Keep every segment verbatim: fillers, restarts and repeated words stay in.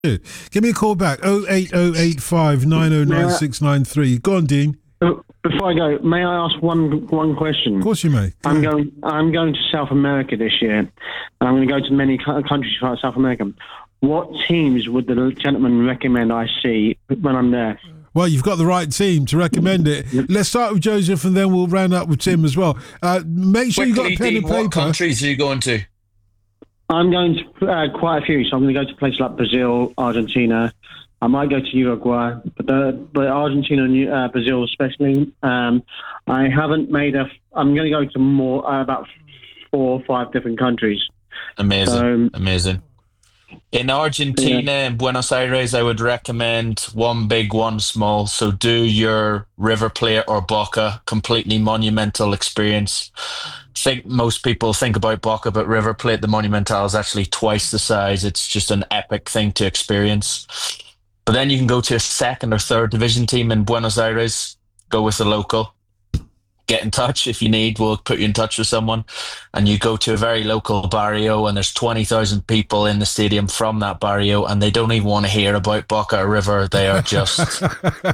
Give me a call back. oh eight oh eight five nine oh nine six nine three. Go on, Dean. Before I go, may I ask one one question? Of course you may. Go I'm ahead. going. I'm going to South America this year, and I'm going to go to many co- countries throughout South America. What teams would the gentleman recommend I see when I'm there? Well, you've got the right team to recommend it. Let's start with Joseph, and then we'll round up with Tim as well. Uh, make sure Quickly, you've got a pen Dean, and paper. what countries are you going to? I'm going to uh, quite a few, so I'm going to go to places like Brazil, Argentina. I might go to Uruguay, but the, but Argentina and uh, Brazil especially. Um, I haven't made a. I'm going to go to more uh, about four or five different countries. Amazing, So, amazing. In Argentina and Buenos Aires, I would recommend one big, one small. So do your River Plate or Boca, completely monumental experience. I think most people think about Boca, but River Plate, the Monumental, is actually twice the size. It's just an epic thing to experience. But then you can go to a second or third division team in Buenos Aires, go with the local. Get in touch if you need. We'll put you in touch with someone. And you go to a very local barrio, and there's twenty thousand people in the stadium from that barrio, and they don't even want to hear about Boca or River. They are just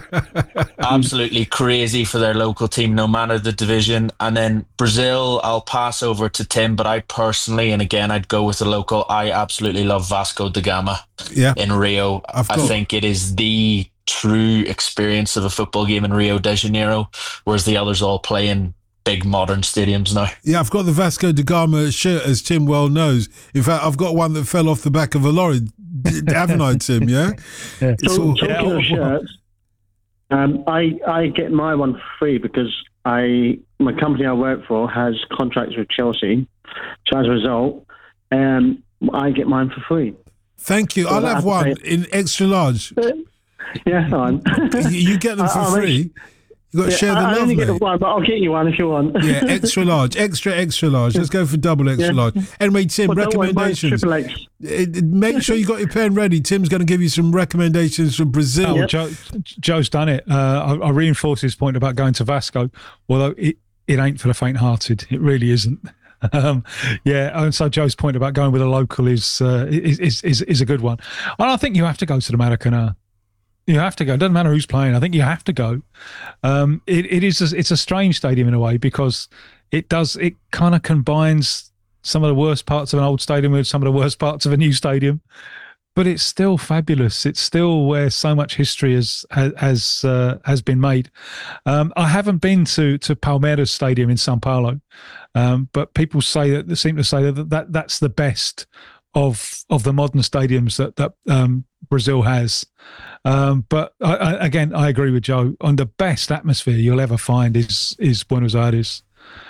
absolutely crazy for their local team, no matter the division. And then Brazil, I'll pass over to Tim, but I personally, and again, I'd go with the local. I absolutely love Vasco da Gama Yeah. in Rio. I've I got- think it is the true experience of a football game in Rio de Janeiro, whereas the others all play in big modern stadiums now. Yeah, I've got the Vasco da Gama shirt, as Tim well knows. In fact, I've got one that fell off the back of a lorry, haven't I, Tim? Yeah. Yeah. It's So, all- talking of shirts, um, I I get my one for free because I my company I work for has contracts with Chelsea. So as a result, um, I get mine for free. Thank you. So I'll that have I one have to in extra large. Yeah, fine. You get them for I- I'll free. You've got to Yeah, share the I, I love, only get the mate. one, but I'll get you one if you want. Yeah, extra large, extra extra large. Let's go for double extra Yeah. large. Anyway, Tim, Well, don't worry, mine's recommendations. triple X. It- it- make sure you got your pen ready. Tim's going to give you some recommendations from Brazil. Oh, Yep. Joe, Joe's done it. Uh, I, I reinforce his point about going to Vasco, although it, it ain't for the faint-hearted. It really isn't. Um, yeah, and so Joe's point about going with a local is, uh, is, is is is a good one. And I think you have to go to the Maracanã. You have to go. It doesn't matter who's playing. I think you have to go. Um, it it is a, it's a strange stadium in a way because it does it kind of combines some of the worst parts of an old stadium with some of the worst parts of a new stadium. But it's still fabulous. It's still where so much history has has uh, has been made. Um, I haven't been to to Palmeiras Stadium in São Paulo, um, but people say that they seem to say that, that that's the best of of the modern stadiums that that um, Brazil has. Um, but I, I, again, I agree with Joe. On the best atmosphere you'll ever find is is Buenos Aires.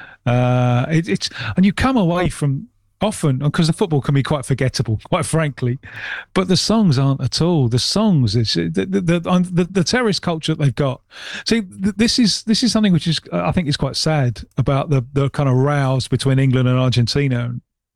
Uh, it, it's and you come away from. Often, because the football can be quite forgettable, quite frankly, but the songs aren't at all. The songs, it's, the, the, the, the, the terrorist culture that they've got. See, th- this is this is something which is, I think, is quite sad about the the kind of rows between England and Argentina,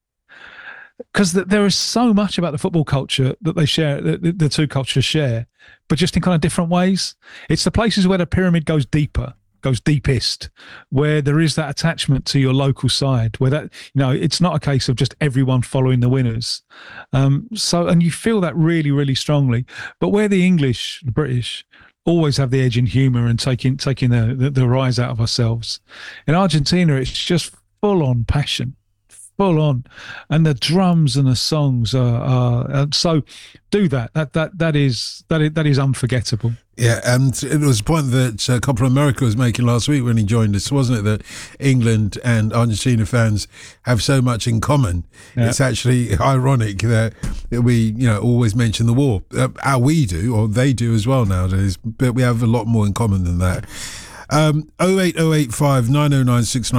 because the, there is so much about the football culture that they share, the, the, the two cultures share, but just in kind of different ways. It's the places where the pyramid goes deeper. Goes deepest, where there is that attachment to your local side, where that, you know, it's not a case of just everyone following the winners. Um, so, and you feel that really, really strongly. But where the English, the British, always have the edge in humour and taking taking the, the the rise out of ourselves, in Argentina, it's just full on passion. Full on, and the drums and the songs are, are, are so. Do that. That that that is that is that is unforgettable. Yeah, and it was a point that uh, Copa America was making last week when he joined us, wasn't it? That England and Argentina fans have so much in common. Yeah. It's actually ironic that we, you know, always mention the war. Uh, how we do, or they do as well nowadays, but we have a lot more in common than that. Um, oh eight oh eight five nine oh nine six nine